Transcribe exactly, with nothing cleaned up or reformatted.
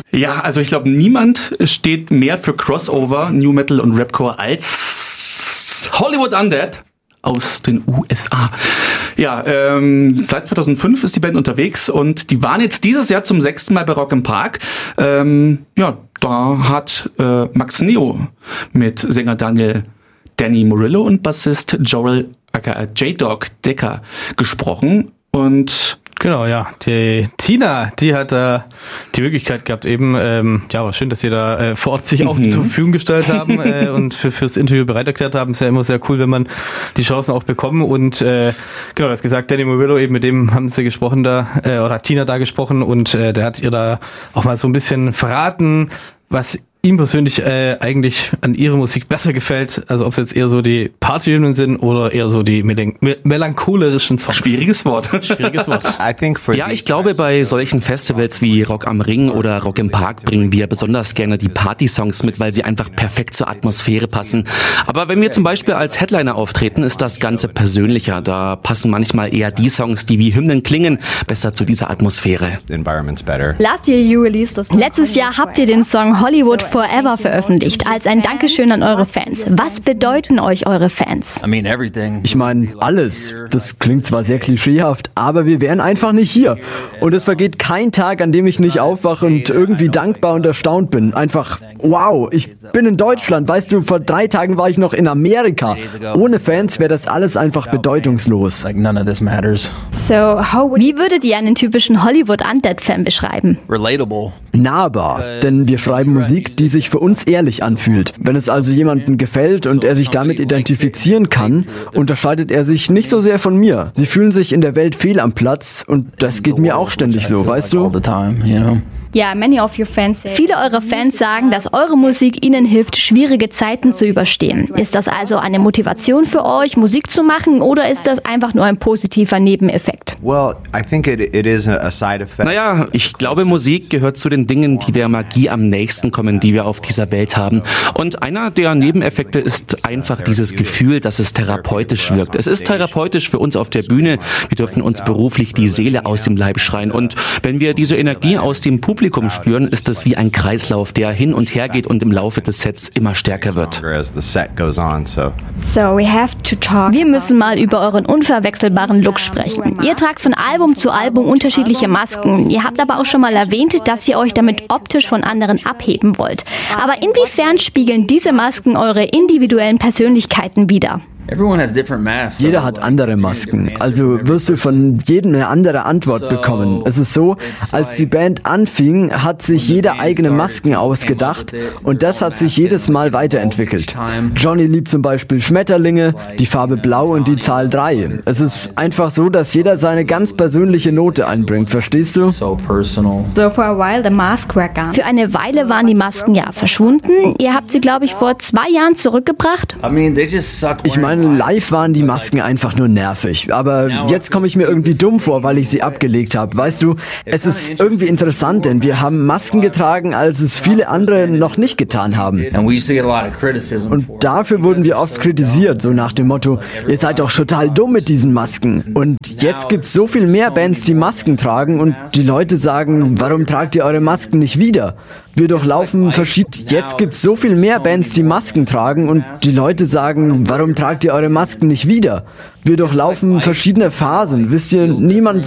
Ja, also ich glaube, niemand steht mehr für Crossover, New Metal und Rapcore als Hollywood Undead aus den U S A. Ja, ähm, seit zweitausendfünf ist die Band unterwegs und die waren jetzt dieses Jahr zum sechsten Mal bei Rock im Park. Ähm, ja, da hat äh, Max Neo mit Sänger Daniel Danny Murillo und Bassist Joel aka J-Dog Decker gesprochen und genau, ja. Die Tina, die hat äh, die Möglichkeit gehabt eben, ähm, ja, war schön, dass sie da äh, vor Ort sich auch mhm. zur Verfügung gestellt haben äh, und für, fürs Interview bereit erklärt haben. Ist ja immer sehr cool, wenn man die Chancen auch bekommt und äh, genau, das gesagt, Danny Murillo, eben mit dem haben sie gesprochen da, äh, oder hat Tina da gesprochen und äh, der hat ihr da auch mal so ein bisschen verraten, was ihm persönlich äh, eigentlich an ihrer Musik besser gefällt, also ob es jetzt eher so die Partyhymnen sind oder eher so die mel- mel- melancholischen Songs. Schwieriges Wort. Schwieriges Wort. Ja, ich glaube, bei solchen Festivals wie Rock am Ring oder Rock im Park bringen wir besonders gerne die Party-Songs mit, weil sie einfach perfekt zur Atmosphäre passen. Aber wenn wir zum Beispiel als Headliner auftreten, ist das Ganze persönlicher. Da passen manchmal eher die Songs, die wie Hymnen klingen, besser zu dieser Atmosphäre. Letztes Jahr habt ihr den Song Hollywood Forever veröffentlicht, als ein Dankeschön an eure Fans. Was bedeuten euch eure Fans? Ich meine, alles. Das klingt zwar sehr klischeehaft, aber wir wären einfach nicht hier. Und es vergeht kein Tag, an dem ich nicht aufwache und irgendwie dankbar und erstaunt bin. Einfach, wow, ich bin in Deutschland. Weißt du, vor drei Tagen war ich noch in Amerika. Ohne Fans wäre das alles einfach bedeutungslos. Wie würdet ihr einen typischen Hollywood-Undead-Fan beschreiben? Nahbar, denn wir schreiben Musik, die sich für uns ehrlich anfühlt. Wenn es also jemandem gefällt und er sich damit identifizieren kann, unterscheidet er sich nicht so sehr von mir. Sie fühlen sich in der Welt fehl am Platz und das geht mir auch ständig so, weißt du? Ja, many of your fans say, viele eurer Fans sagen, dass eure Musik ihnen hilft, schwierige Zeiten zu überstehen. Ist das also eine Motivation für euch, Musik zu machen, oder ist das einfach nur ein positiver Nebeneffekt? Naja, ich glaube, Musik gehört zu den Dingen, die der Magie am nächsten kommen, die wir auf dieser Welt haben. Und einer der Nebeneffekte ist einfach dieses Gefühl, dass es therapeutisch wirkt. Es ist therapeutisch für uns auf der Bühne. Wir dürfen uns beruflich die Seele aus dem Leib schreien. Und wenn wir diese Energie aus dem Publikum spüren, ist es wie ein Kreislauf, der hin und her geht und im Laufe des Sets immer stärker wird. Wir müssen mal über euren unverwechselbaren Look sprechen. Ihr tragt von Album zu Album unterschiedliche Masken. Ihr habt aber auch schon mal erwähnt, dass ihr euch damit optisch von anderen abheben wollt. Aber inwiefern spiegeln diese Masken eure individuellen Persönlichkeiten wider? Jeder hat andere Masken, also wirst du von jedem eine andere Antwort bekommen. Es ist so, als die Band anfing, hat sich jeder eigene Masken ausgedacht und das hat sich jedes Mal weiterentwickelt. Johnny liebt zum Beispiel Schmetterlinge, die Farbe Blau und die Zahl drei. Es ist einfach so, dass jeder seine ganz persönliche Note einbringt, verstehst du? Für eine Weile waren die Masken ja verschwunden. Ihr habt sie, glaube ich, vor zwei Jahren zurückgebracht. Ich meine, live waren die Masken einfach nur nervig. Aber jetzt komme ich mir irgendwie dumm vor, weil ich sie abgelegt habe. Weißt du, es ist irgendwie interessant, denn wir haben Masken getragen, als es viele andere noch nicht getan haben. Und dafür wurden wir oft kritisiert, so nach dem Motto, ihr seid doch total dumm mit diesen Masken. Und jetzt gibt es so viel mehr Bands, die Masken tragen und die Leute sagen, warum tragt ihr eure Masken nicht wieder? Wir durchlaufen verschiedene... Jetzt gibt es so viel mehr Bands, die Masken tragen und die Leute sagen, warum tragt ihr eure Masken nicht wieder? Wir durchlaufen verschiedene Phasen. Wisst ihr, niemand